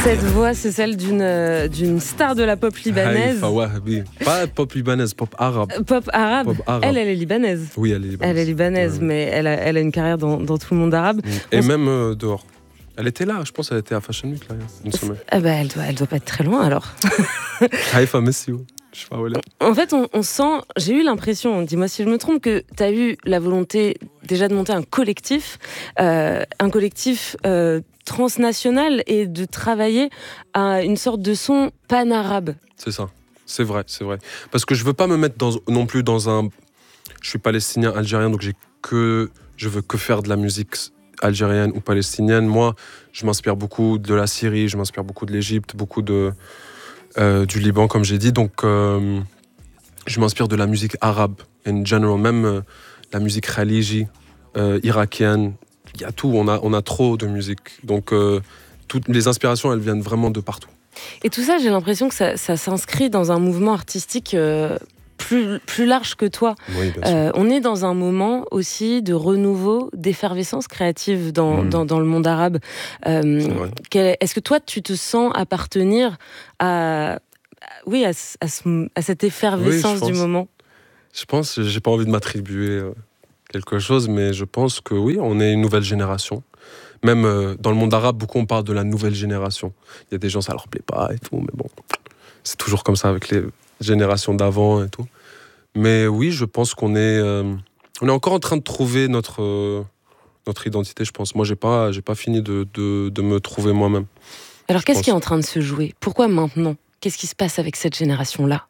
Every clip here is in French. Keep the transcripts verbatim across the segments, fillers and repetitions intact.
Cette voix, c'est celle d'une, euh, d'une star de la pop libanaise. Haïfa Wahabi. Pas pop libanaise, pop arabe. Euh, Pop arabe. Pop arabe. Elle, elle est libanaise. Oui, elle est libanaise. Elle est libanaise, Ouais. mais elle a, elle a une carrière dans, dans tout le monde arabe. Et On s- même euh, dehors. Elle était là, je pense qu'elle était à Fashion Week, là, il y a une semaine. Ah bah, elle doit, elle doit pas être très loin alors. Haïfa Messi, ouais. Je sais pas où elle est. En fait, on, on sent, j'ai eu l'impression, dis-moi si je me trompe, que tu as eu la volonté déjà de monter un collectif, euh, un collectif euh, transnational et de travailler à une sorte de son pan-arabe. C'est ça. C'est vrai, c'est vrai. Parce que je veux pas me mettre dans, non plus dans un... Je suis palestinien, algérien, donc j'ai que... Je veux que faire de la musique algérienne ou palestinienne. Moi, je m'inspire beaucoup de la Syrie, je m'inspire beaucoup de l'Égypte, beaucoup de... Euh, du Liban, comme j'ai dit. Donc, euh, je m'inspire de la musique arabe, in general, même euh, la musique khaliji, euh, irakienne. Il y a tout, on a, on a trop de musique. Donc, euh, toutes les inspirations, elles viennent vraiment de partout. Et tout ça, j'ai l'impression que ça, ça s'inscrit dans un mouvement artistique euh, plus, plus large que toi. Oui, bien sûr. Euh, on est dans un moment aussi de renouveau, d'effervescence créative dans, Mm. dans, dans le monde arabe. Euh, C'est vrai. quel- est-ce que toi, tu te sens appartenir à, à- oui, à, ce- à, ce- à cette effervescence Oui, je du pense. moment? Je pense, j'ai pas envie de m'attribuer euh, quelque chose, mais je pense que oui, on est une nouvelle génération. Même euh, dans le monde arabe, beaucoup on parle de la nouvelle génération. Il y a des gens, ça leur plaît pas et tout, mais bon, c'est toujours comme ça avec les générations d'avant et tout. Mais oui, je pense qu'on est, euh, on est encore en train de trouver notre, euh, notre identité, je pense. Moi, j'ai pas, j'ai pas fini de, de, de me trouver moi-même. Alors, je qu'est-ce pense. qui est en train de se jouer? Pourquoi maintenant? Qu'est-ce qui se passe avec cette génération-là?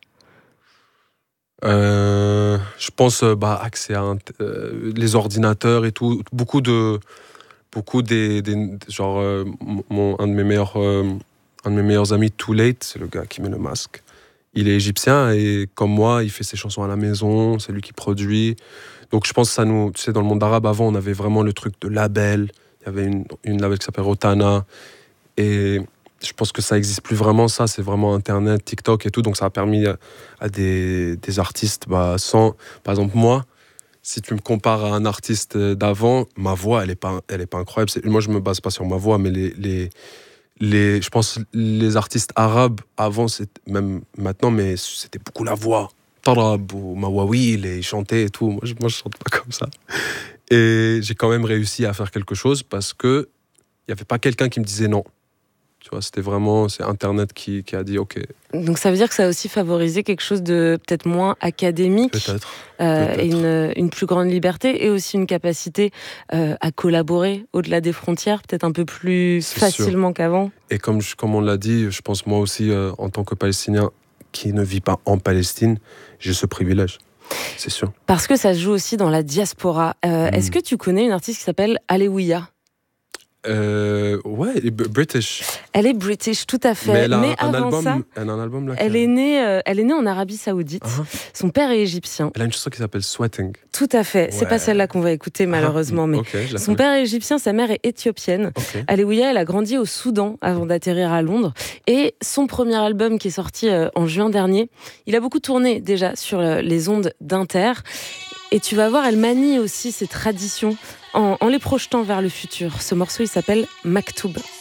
Euh, je pense euh, bah, accès à int- euh, les ordinateurs et tout. Beaucoup de, beaucoup des, des- genre euh, mon, un de mes meilleurs, euh, un de mes meilleurs amis, Too Late, c'est le gars qui met le masque. Il est égyptien et comme moi, il fait ses chansons à la maison. C'est lui qui produit. Donc je pense que ça nous, tu sais, dans le monde arabe avant, on avait vraiment le truc de label. Il y avait une, une label qui s'appelle Rotana et je pense que ça n'existe plus vraiment, ça, c'est vraiment Internet, TikTok et tout, donc ça a permis à, à des, des artistes, bah, sans... Par exemple, moi, si tu me compares à un artiste d'avant, ma voix, elle n'est pas, elle est pas incroyable. C'est, moi, je ne me base pas sur ma voix, mais les, les, les, je pense les artistes arabes, avant, c'est, même maintenant, mais c'était beaucoup la voix. Tarab ou Mawawil, et ils chantaient et tout. Moi, je ne chante pas comme ça. Et j'ai quand même réussi à faire quelque chose parce qu'il n'y avait pas quelqu'un qui me disait non. Tu vois, c'était vraiment, c'est Internet qui, qui a dit OK, Donc, ça veut dire que ça a aussi favorisé quelque chose de peut-être moins académique. peut-être. Euh, Peut-être. et une, une plus grande liberté et aussi une capacité euh, à collaborer au-delà des frontières, peut-être un peu plus C'est facilement qu'avant. Et comme, je- comme on l'a dit, je pense moi aussi, euh, en tant que Palestinien qui ne vit pas en Palestine, j'ai ce privilège, c'est sûr. Parce que ça se joue aussi dans la diaspora. Euh, Mm. Est-ce que tu connais une artiste qui s'appelle Alewiya? Euh, ouais, et b- British. Elle est british, tout à fait. Mais elle a Mais un, avant album, ça, elle a un album là. elle qui a- est, née, euh, elle est née en Arabie Saoudite. Ah, Son père est égyptien. elle a une chanson qui s'appelle Sweating. Tout à fait. C'est Ouais. pas celle-là qu'on va écouter, malheureusement. Ah, mais ok, je la son connais. père est égyptien, sa mère est éthiopienne. Ok. Alewiya, elle a grandi au Soudan avant d'atterrir à Londres. Et son premier album qui est sorti euh, en juin dernier, il a beaucoup tourné déjà sur euh, les ondes d'Inter. Et tu vas voir, elle manie aussi ses traditions en, en les projetant vers le futur. Ce morceau, il s'appelle Maktoub.